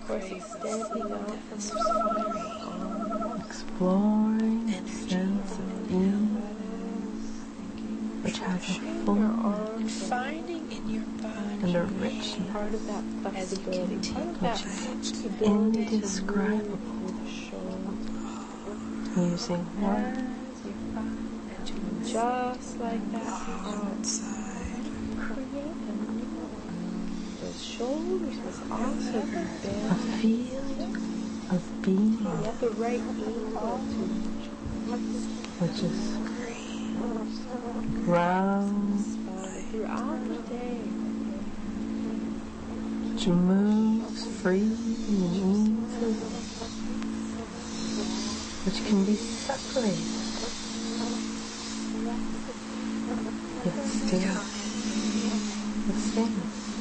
Of course, extending out from your spine, exploring the sense of being, which has a fullness finding in your body and a richness part of that flexibility, part of that which is ability indescribable. to move through the shoulders. Using words, Just like that, create those shoulders must also be a bent feeling of being, at the right angle which is round, spine throughout the day. which moves freely and easily, which can be separated, yet still the same.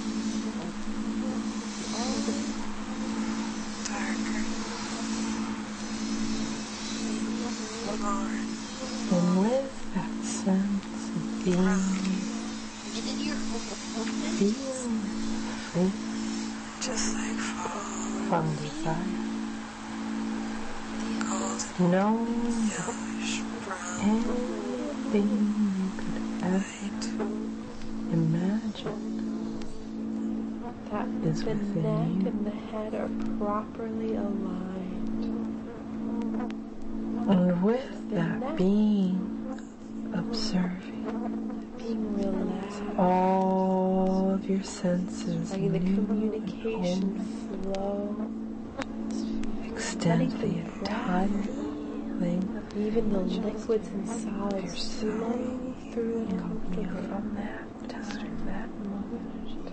And with that sense of being, feel free from desire, knowing that anything you could ever imagine That is the within neck you. and the head are properly aligned. And with that being, observing Being relaxed, all of your senses, letting the new and communication flow, extend the entire length even the liquids and solids flow through it comfortably. from that moment.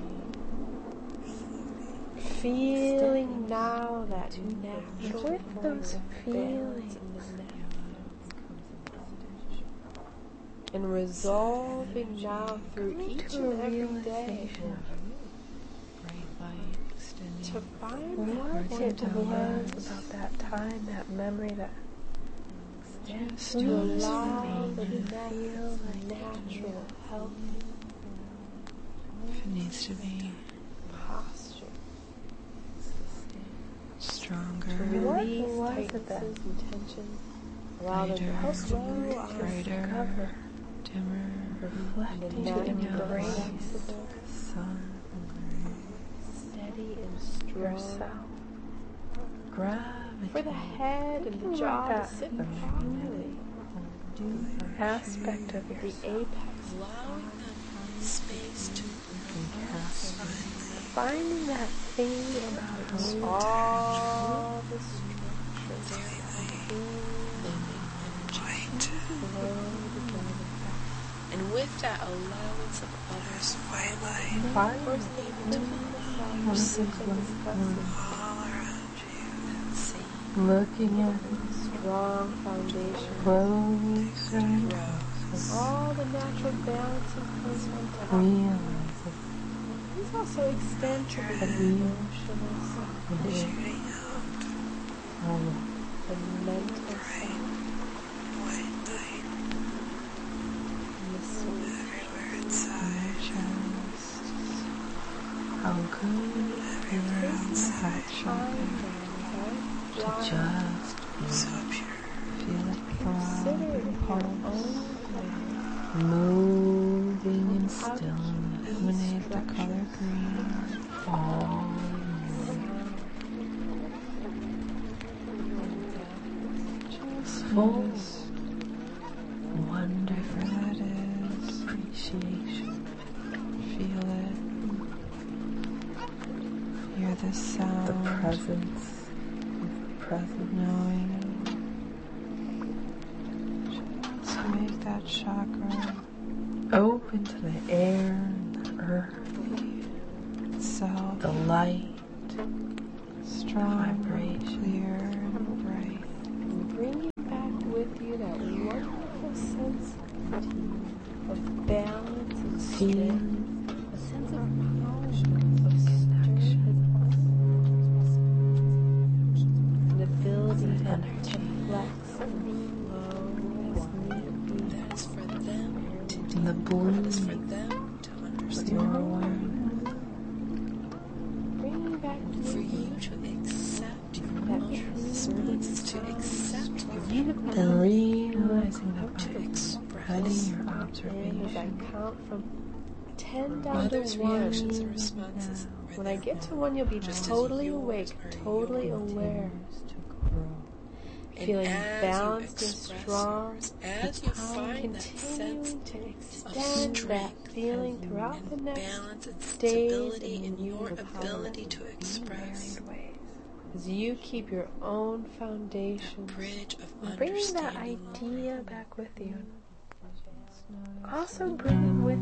Feeling now that natural With those feelings in the neck. And resolving now through each and every day to find What what it it was was about that time, that memory, that just to allow the natural, healthy If it needs to be posture stronger, to release was it tightnesses and tensions. Allow them to Brighter, flow out brighter, dimmer, reflecting in your natural, rays, flexible, sun, steady and strong. yourself, gravity, For the head and the jaw to sit properly. aspect of The yourself, apex, allowing them space to finding that thing about all the structures and with that allowance of others looking at strong foundation, closer and all the natural balance and points on top. realizing These also extend to the emotional side, all the mental side, and the soul. how good it is that chakra to just feel it throb and pulse, moving and still, emanate the color green, all just full, wonderful appreciation. feel it. Hear the sound, The presence is the present, knowing. To make that chakra open to the air and the earth, itself the light, strong, vibration. clear, and bright. And bringing back with you that wonderful sense of balance and strength, a sense of power, of strength, an ability to flex and flow as need be. That is for them to do. And the bloom That is for them to with understand. your awareness, Bringing back back with for you you to accept your that own responses, to accept your And realizing that to by express letting your as I observation count from 10 down to others' 1. reactions and responses. When I get to 1, you'll be Just as totally yours awake, are totally yours. aware, to grow. And feeling as balanced you and express strong, yours, as you find that sense continuing to of extend that strength feeling throughout the and next balance and days stability in and your years. ability to express Ways. As you keep your own foundation, bridge of bringing that understanding. idea back with you. Also bringing with